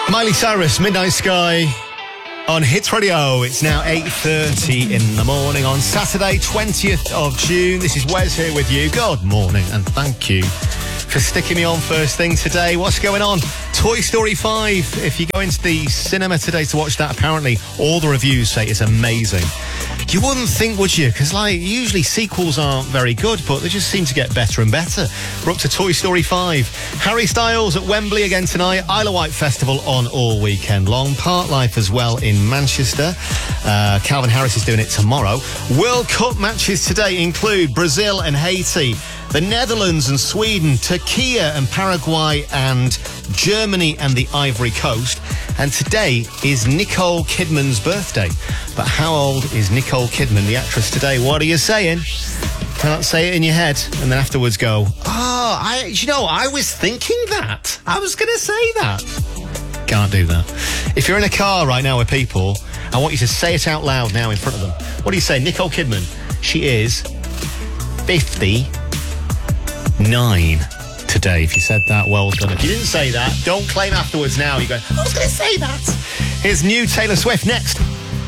Miley Cyrus, Midnight Sky on Hits Radio. It's now 8:30 in the morning on Saturday, 20th of June. This is Wes here with you. Good morning and thank you for sticking me on first thing today. What's going on? Toy Story 5. If you go into the cinema today to watch that, apparently all the reviews say it's amazing. You wouldn't think, would you? Because, usually sequels aren't very good, but they just seem to get better and better. We're up to Toy Story 5. Harry Styles at Wembley again tonight. Isle of Wight Festival on all weekend long. Parklife as well in Manchester. Calvin Harris is doing it tomorrow. World Cup matches today include Brazil and Haiti, the Netherlands and Sweden, Turkey and Paraguay, and Germany and the Ivory Coast. And today is Nicole Kidman's birthday. But how old is Nicole Kidman, the actress, today? What are you saying? Can't say it in your head and then afterwards go, I was thinking that. I was going to say that. Can't do that. If you're in a car right now with people, I want you to say it out loud now in front of them. What do you say? Nicole Kidman, she is 59 today. If you said that, well done. If you didn't say that, don't claim afterwards now. You go, I was going to say that. Here's new Taylor Swift next.